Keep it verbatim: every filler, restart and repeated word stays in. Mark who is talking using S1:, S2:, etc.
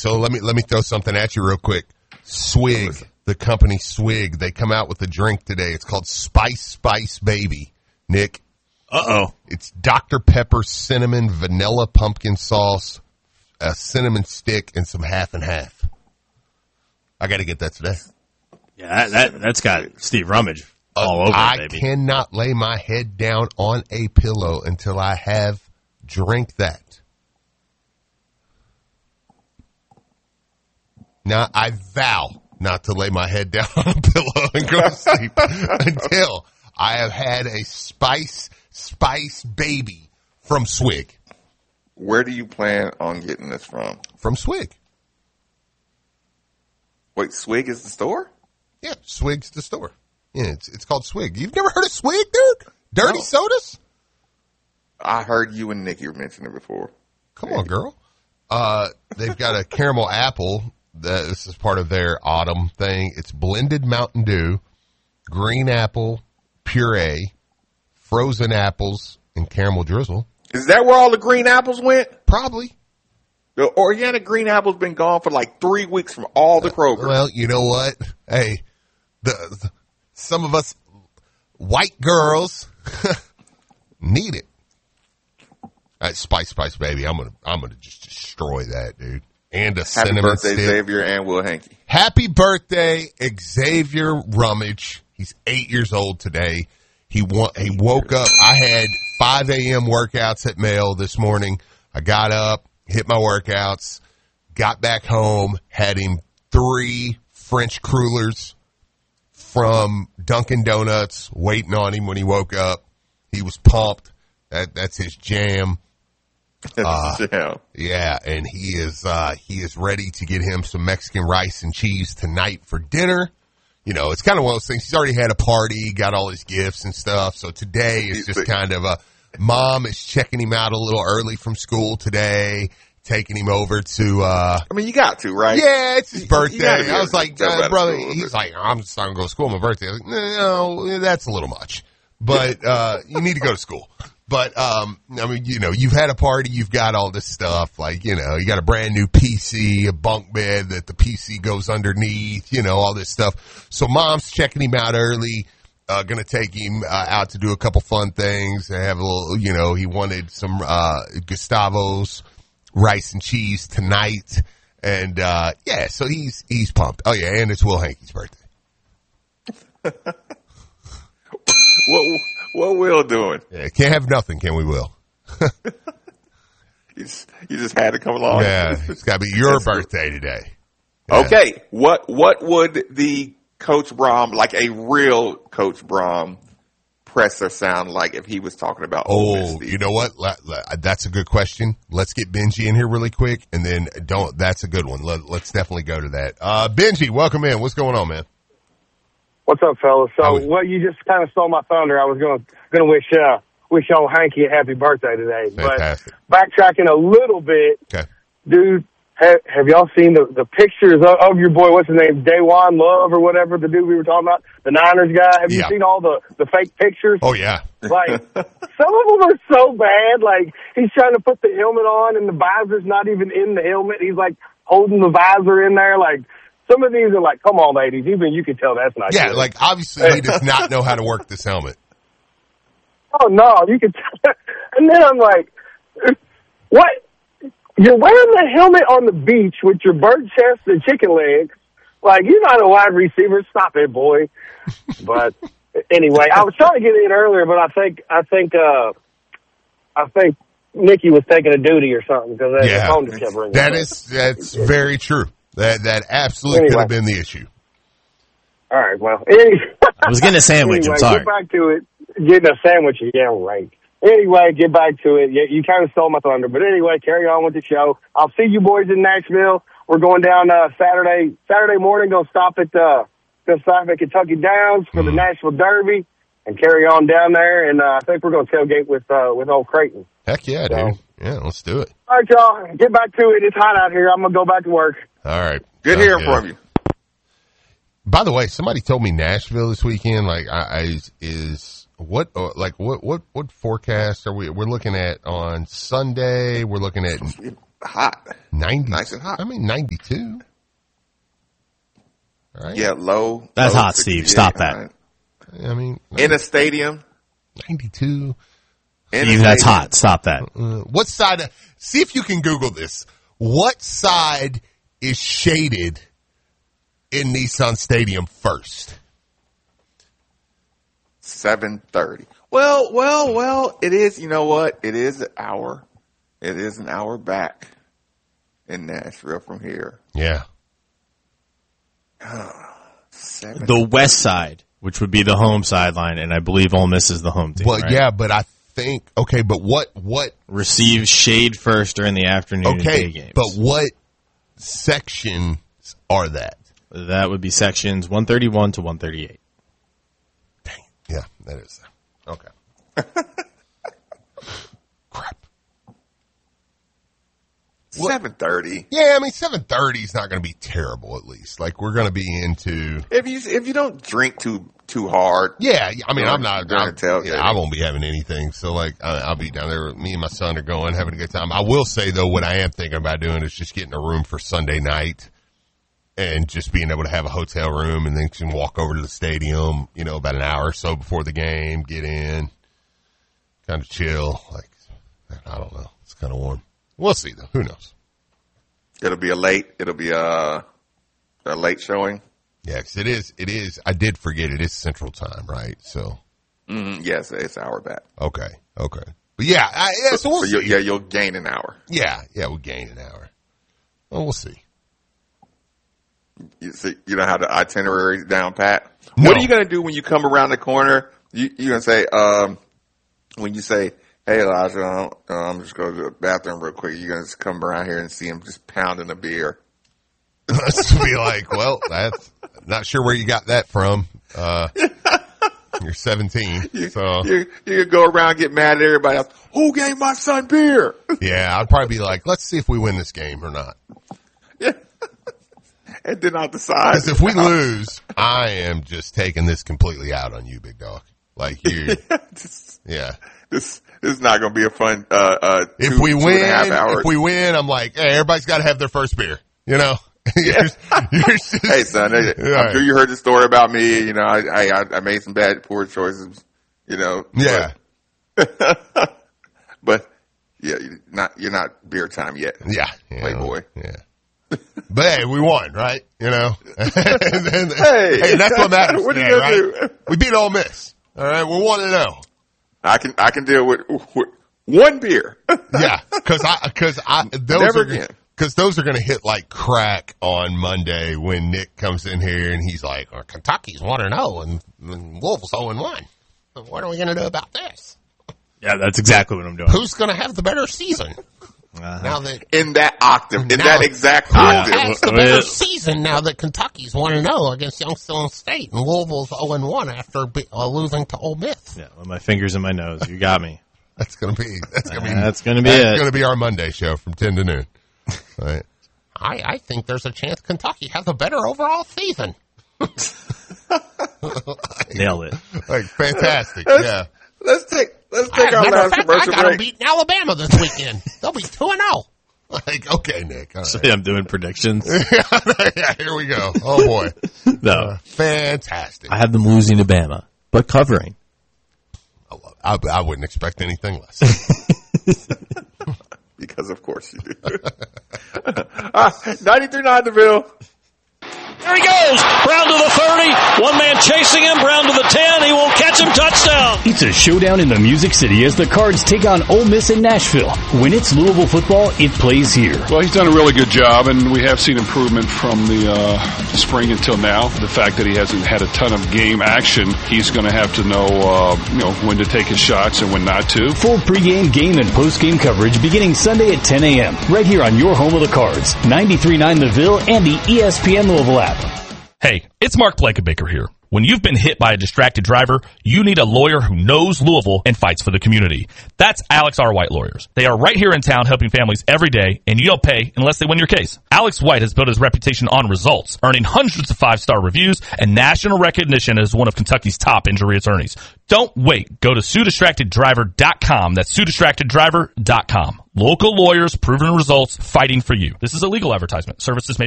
S1: so let me let me throw something at you real quick. Swig, the company Swig, they come out with a drink today. It's called Spice Spice Baby. Nick.
S2: Uh-oh.
S1: It's Doctor Pepper, cinnamon, vanilla, pumpkin sauce, a cinnamon stick, and some half and half. I got to get that today.
S2: Yeah, that, that, that's got Steve Rummage all uh, over
S1: I
S2: it, baby.
S1: I cannot lay my head down on a pillow until I have drank that. Now, I vow not to lay my head down on a pillow and go to sleep until I have had a Spice Spice Baby from Swig.
S3: Where do you plan on getting this from?
S1: From Swig.
S3: Wait, Swig is the store?
S1: Yeah, Swig's the store. Yeah, it's it's called Swig. You've never heard of Swig, dude? Dirty no. sodas?
S3: I heard you and Nikki mention it before.
S1: Come Maybe. on, girl. Uh, they've got a caramel apple. That, this is part of their autumn thing. It's blended Mountain Dew, green apple puree, frozen apples, and caramel drizzle.
S3: Is that where all the green apples went?
S1: Probably.
S3: The organic green apple's been gone for like three weeks from all the Kroger.
S1: Uh, well, you know what? Hey, the, the some of us white girls need it. All right, Spice Spice Baby. I'm gonna I'm gonna just destroy that, dude. And a
S3: Happy
S1: cinnamon
S3: birthday,
S1: stick.
S3: Xavier and Will Hankey.
S1: Happy birthday, Xavier Rummage. He's eight years old today. He wa- he woke up. I had five a.m. workouts at Mail this morning. I got up, hit my workouts, got back home, had him three French crullers from Dunkin' Donuts waiting on him when he woke up. He was pumped. That that's his jam. Uh,
S3: jam.
S1: Yeah, and he is uh, he is ready to get him some Mexican rice and cheese tonight for dinner. You know, it's kind of one of those things. He's already had a party, got all his gifts and stuff. So today is just kind of a mom is checking him out a little early from school today, taking him over to. Uh,
S3: I mean, you got to, right?
S1: Yeah, it's his birthday.
S3: I
S1: was like, uh, brother, he's like, I'm just not going to go to school on my birthday. I was like, no, that's a little much. But uh, you need to go to school. But, um, I mean, you know, you've had a party, you've got all this stuff, like, you know, you got a brand new P C, a bunk bed that the P C goes underneath, you know, all this stuff. So mom's checking him out early, uh, gonna take him, uh, out to do a couple fun things, have a little, you know, he wanted some, uh, Gustavo's rice and cheese tonight. And, uh, yeah, so he's, he's pumped. Oh yeah, and it's Will Hankey's birthday.
S3: What, what Will doing?
S1: Yeah, can't have nothing, can we, Will?
S3: you, just, you just had to come along.
S1: Yeah, it's got to be your birthday today.
S3: Yeah. Okay, what what would the Coach Brom, like a real Coach Brom presser sound like if he was talking about Ole Miss?
S1: Oh, you know what? That's a good question. Let's get Benji in here really quick, and then don't. That's a good one. Let, let's definitely go to that. Uh, Benji, welcome in. What's going on, man?
S4: What's up, fellas? So, was, well, you just kind of stole my thunder. I was going to wish uh, wish old Hanky a happy birthday today.
S1: Fantastic.
S4: But backtracking a little bit,
S1: okay.
S4: dude, have, have y'all seen the, the pictures of, of your boy, what's his name, Dawan Love or whatever, the dude we were talking about, the Niners guy? Have
S1: yeah.
S4: you seen all the, the fake pictures?
S1: Oh, yeah.
S4: Like, some of them are so bad. Like, he's trying to put the helmet on, and the visor's not even in the helmet. He's, like, holding the visor in there, like... Some of these are like, come on, ladies. Even you can tell that's not
S1: Yeah,
S4: good.
S1: like, obviously he does not know how to work this helmet.
S4: Oh, no, you can tell. And then I'm like, what? You're wearing the helmet on the beach with your bird chest and chicken legs. Like, you're not a wide receiver. Stop it, boy. But anyway, I was trying to get in earlier, but I think, I think, uh, I think Nikki was taking a duty or something because
S1: yeah,
S4: the phone just kept ringing.
S1: That is, that's very true. That that absolutely
S4: anyway.
S1: could have been the issue.
S4: All right, well. Anyway,
S2: I was getting a sandwich,
S4: anyway,
S2: I'm sorry.
S4: Get back to it. Getting a sandwich, yeah, right. Anyway, get back to it. You, you kind of stole my thunder. But anyway, carry on with the show. I'll see you boys in Nashville. We're going down uh, Saturday Saturday morning. Going to stop at uh, going to stop at Kentucky Downs for mm. the Nashville Derby and carry on down there. And uh, I think we're going to tailgate with uh, with old Creighton.
S1: Heck yeah, so, dude. Yeah, let's do it.
S4: All right, y'all. Get back to it. It's hot out here. I'm going to go back to work.
S1: All right.
S3: Good
S1: Sounds
S3: hearing
S1: good.
S3: from you.
S1: By the way, somebody told me Nashville this weekend. Like, I, I is what like what what what forecast are we? We're looking at on Sunday. We're looking at
S3: hot.
S1: ninety.
S3: Nice and hot.
S1: I mean, ninety-two. Right?
S3: Yeah, low.
S2: That's
S3: low
S2: hot, Steve. Stop that.
S3: Right.
S1: I mean,
S3: In a stadium.
S1: ninety-two.
S3: In
S2: Steve,
S3: a
S2: that's
S3: stadium.
S2: hot. Stop that.
S1: Uh, what side? Of, see if you can Google this. What side is shaded in Nissan Stadium first?
S3: seven thirty. Well, well, well, it is, you know what? It is an hour. It is an hour back in Nashville from here.
S1: Yeah.
S3: Seven.
S2: The west side, which would be the home sideline, and I believe Ole Miss is the home team.
S1: Well,
S2: right?
S1: yeah, but I think okay, but what what
S2: Receives shade first during the afternoon and day
S1: okay,
S2: games.
S1: but what sections are that?
S2: That would be sections one thirty-one to one thirty-eight.
S1: Dang. Yeah, that is. Okay. Crap.
S3: seven thirty.
S1: Yeah, I mean seven thirty is not going to be terrible. At least, like we're going to be into.
S3: If you if you don't drink too too hard.
S1: Yeah, I mean
S3: During-
S1: I'm not.
S3: during
S1: I'm,
S3: the tailgate.
S1: yeah, I won't be having anything. So like I, I'll be down there. Me and my son are going, having a good time. I will say though, what I am thinking about doing is just getting a room for Sunday night, and just being able to have a hotel room, and then can walk over to the stadium. You know, about an hour or so before the game, get in, kind of chill. Like I don't know. It's kind of warm. We'll see though. Who knows?
S3: It'll be a late. It'll be a a late showing.
S1: Yeah, 'cause it is. It is. I did forget it is Central Time, right? So
S3: Mm, yes, it's an hour back.
S1: okay, okay. But yeah, I, yeah. So we'll
S3: So you,
S1: see.
S3: yeah, you'll gain an hour.
S1: Yeah, yeah. We'll gain an hour. Well, we'll see.
S3: You see, you don't have the itinerary down pat.
S1: No.
S3: What are you going to do when you come around the corner? You, you're going to say, um, when you say, hey, Elijah, I'm, I'm just going to the bathroom real quick. You're going to just come around here and see him just pounding a beer.
S1: Let's be like, well, that's not sure where you got that from. Uh, you're seventeen,
S3: You,
S1: so
S3: you, you can go around and get mad at everybody else. Who gave my son beer?
S1: yeah, I'd probably be like, let's see if we win this game or not.
S3: Yeah. And then I'll decide.
S1: Because if we lose, I am just taking this completely out on you, big dog. Like you,
S3: Just-
S1: yeah.
S3: this, this is not going to be a fun, uh, uh,
S1: If
S3: two,
S1: we
S3: two
S1: win,
S3: and a half hours.
S1: if we win, I'm like, hey, everybody's got to have their first beer. You know, you're, you're just,
S3: Hey, son, hey, I'm
S1: Right.
S3: sure you heard the story about me. You know, I, I, I made some bad, poor choices, you know.
S1: yeah,
S3: But, but yeah, you're not, you're not beer time yet.
S1: yeah, yeah,
S3: Playboy.
S1: yeah. But hey, we won, right? You know, and then,
S3: Hey.
S1: hey, that's what matters.
S3: What are you
S1: today,
S3: gonna
S1: right?
S3: do?
S1: We beat Ole Miss. All right, we're one and zero.
S3: I can, I can deal with, with one beer.
S1: Yeah, because I, because I, those
S3: Never
S1: are,
S3: again.
S1: because those are going to hit like crack on Monday when Nick comes in here and he's like, oh, Kentucky's one and zero and, and Wolves zero and one. What are we going to do about this?
S2: Yeah, that's exactly what I'm doing.
S1: Who's going to have the better season?
S2: Uh-huh.
S1: Now that
S3: In that octave, in
S1: Now-
S3: that exact
S1: who
S3: octave.
S1: has the
S2: Well,
S1: better
S2: well-
S1: season now that Kentucky's one and zero against Youngstown State and Louisville's zero and one after be, uh, losing to Ole Miss?
S2: Yeah, with my fingers in my nose. You got me.
S1: That's going to be that's going to be
S2: That's gonna be
S1: that's
S2: it.
S1: going to be our Monday show from ten to noon. Right. I I think there's a chance Kentucky has a better overall season.
S2: Nailed it.
S1: Like fantastic,
S3: Let's-
S1: yeah.
S3: Let's take, let's
S1: As
S3: take
S1: a
S3: our
S1: matter of
S3: last
S1: fact, I
S3: commercial
S1: got them
S3: break.
S1: beating Alabama this weekend. They'll be two and zero. Like okay, Nick. All
S2: So
S1: right.
S2: yeah, I'm doing predictions.
S1: Yeah, here we go. Oh boy,
S2: No,
S1: fantastic.
S2: I have them losing to Bama, but covering.
S1: I, love- I, I wouldn't expect anything less.
S3: Because of course you do. uh, ninety-three nine DeVille.
S5: There he goes. Brown to the thirty. One man chasing him. Brown to the ten. He won't catch him. Touchdown.
S6: It's a showdown in the Music City as the Cards take on Ole Miss in Nashville. When it's Louisville football, it plays here.
S7: Well, he's done a really good job, and we have seen improvement from the uh, spring until now. The fact that he hasn't had a ton of game action, he's going to have to know, uh, you know, when to take his shots and when not to.
S6: Full pregame, game, and postgame coverage beginning Sunday at ten a.m. right here on your home of the Cards, ninety-three point nine The Ville and the E S P N Louisville app.
S8: Hey, it's Mark Blankenbaker here. When you've been hit by a distracted driver, you need a lawyer who knows Louisville and fights for the community. That's Alex R. White Lawyers. They are right here in town helping families every day, and you don't pay unless they win your case. Alex White has built his reputation on results, earning hundreds of five-star reviews and national recognition as one of Kentucky's top injury attorneys. Don't wait. Go to sue distracted driver dot com. That's sue distracted driver dot com. Local lawyers, proven results, fighting for you. This is a legal advertisement. Services may